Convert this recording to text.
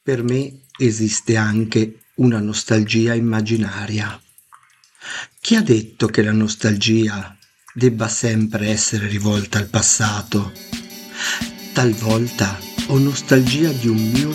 Per me esiste anche una nostalgia immaginaria. Chi ha detto che la nostalgia debba sempre essere rivolta al passato? Talvolta ho nostalgia di un mio